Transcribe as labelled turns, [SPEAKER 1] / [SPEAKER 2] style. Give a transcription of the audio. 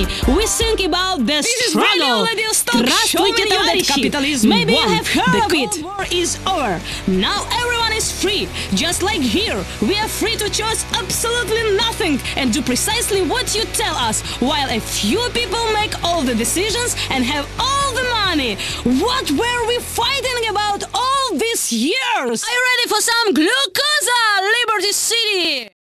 [SPEAKER 1] we think about the struggle. Здравствуйте, товарищи! Maybe you have heard of it. The Cold War is over. Now everyone is free. Just like here, we are free to choose absolutely nothing and do precisely what you tell us, while a few people make all the decisions and have all the money. What were we fighting about all these years? Are you ready for some glucosa, Liberty City?